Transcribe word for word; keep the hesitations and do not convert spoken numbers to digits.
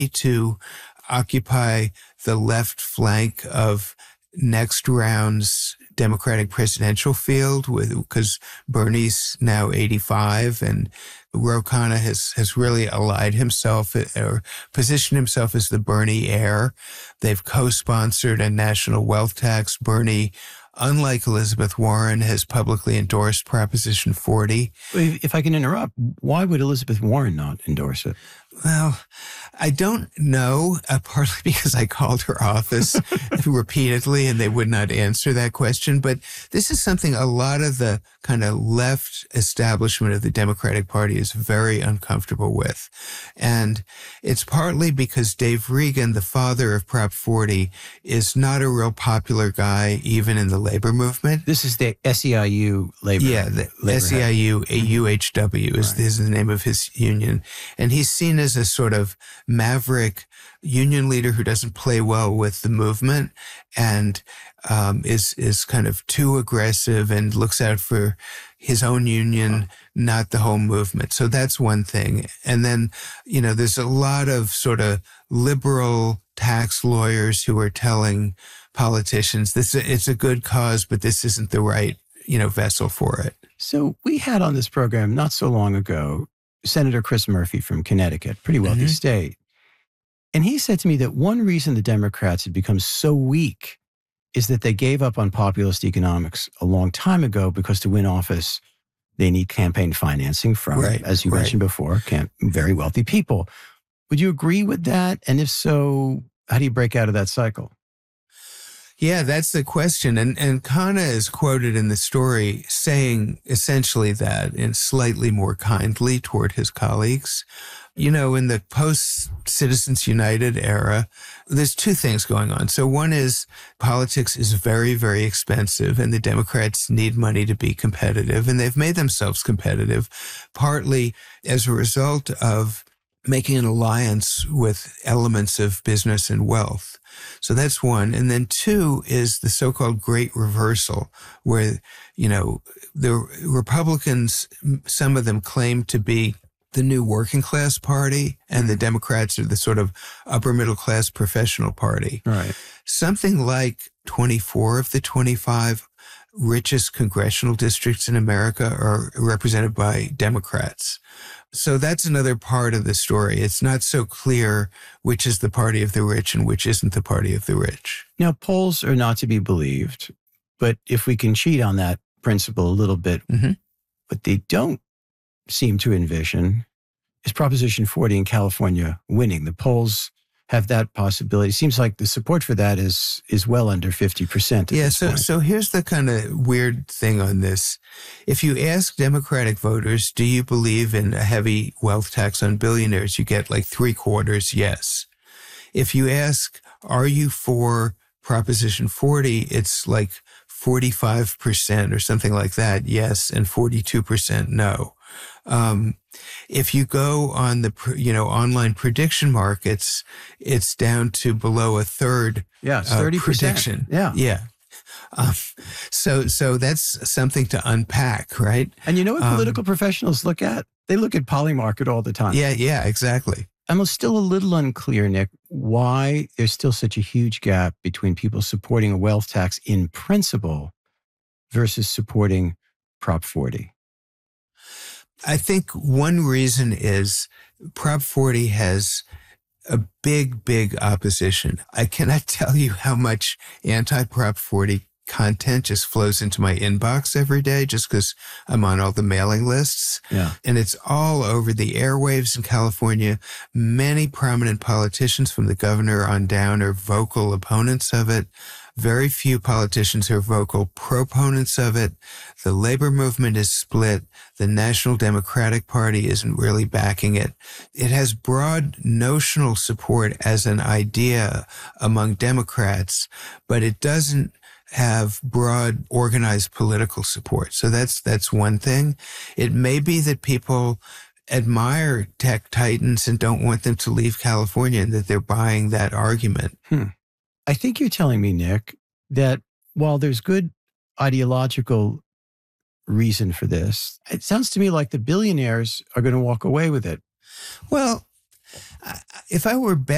to occupy the left flank of next round's Democratic presidential field, with because Bernie's now eighty-five, and Ro Khanna has, has really allied himself or positioned himself as the Bernie heir. They've co-sponsored a national wealth tax. Bernie, unlike Elizabeth Warren, has publicly endorsed Proposition forty. If I can interrupt, why would Elizabeth Warren not endorse it? Well, I don't know, uh, partly because I called her office repeatedly and they would not answer that question. But this is something a lot of the kind of left establishment of the Democratic Party is very uncomfortable with. And it's partly because Dave Regan, the father of Prop forty, is not a real popular guy, even in the labor movement. This is the S E I U labor. Yeah, the labor S E I U, U H W is, Right. is the name of his union. And he's seen as a sort of maverick union leader who doesn't play well with the movement and um, is is kind of too aggressive and looks out for his own union, not the whole movement. So that's one thing. And then, you know, there's a lot of sort of liberal tax lawyers who are telling politicians this it's a good cause, but this isn't the right, you know, vessel for it. So we had on this program not so long ago Senator Chris Murphy from Connecticut, pretty wealthy Mm-hmm. state. And he said to me that one reason the Democrats had become so weak is that they gave up on populist economics a long time ago because to win office, they need campaign financing from, Right, as you right. mentioned before, camp, very wealthy people. Would you agree with that? And if so, how do you break out of that cycle? Yeah, that's the question. And and Khanna is quoted in the story saying essentially that, and slightly more kindly toward his colleagues. You know, in the post-Citizens United era, there's two things going on. So one is politics is very, very expensive, and the Democrats need money to be competitive, and they've made themselves competitive, partly as a result of making an alliance with elements of business and wealth. So that's one. And then two is the so-called Great Reversal, where, you know, the Republicans, some of them claim to be the new working class party, and the Democrats are the sort of upper middle class professional party. Right. Something like twenty-four of the twenty-five richest congressional districts in America are represented by Democrats. So that's another part of the story. It's not so clear which is the party of the rich and which isn't the party of the rich. Now, polls are not to be believed, but if we can cheat on that principle a little bit, Mm-hmm. what they don't seem to envision is Proposition forty in California winning. The polls have that possibility. It seems like the support for that is is well under fifty percent. Yeah, so so here's the kind of weird thing on this. If you ask Democratic voters, do you believe in a heavy wealth tax on billionaires, you get like three quarters yes. If you ask, are you for Proposition forty, it's like forty-five percent or something like that, yes, and forty-two percent no. Um, if you go on the, you know, online prediction markets, it's down to below a third yeah, it's uh, thirty percent. prediction. Yeah. Yeah. Um, so, so that's something to unpack, right? And you know what Um, political professionals look at? They look at Polymarket all the time. Yeah, yeah, exactly. I'm still a little unclear, Nick, why there's still such a huge gap between people supporting a wealth tax in principle versus supporting Prop forty. I think one reason is Prop forty has a big, big opposition. I cannot tell you how much anti-Prop forty content just flows into my inbox every day just because I'm on all the mailing lists. Yeah. And it's all over the airwaves in California. Many prominent politicians from the governor on down are vocal opponents of it. Very few politicians are vocal proponents of it. The labor movement is split. The National Democratic Party isn't really backing it. It has broad notional support as an idea among Democrats, but it doesn't have broad organized political support. So that's that's one thing. It may be that people admire tech titans and don't want them to leave California and that they're buying that argument. Hmm. I think you're telling me, Nick, that while there's good ideological reason for this, it sounds to me like the billionaires are going to walk away with it. Well, if I were betting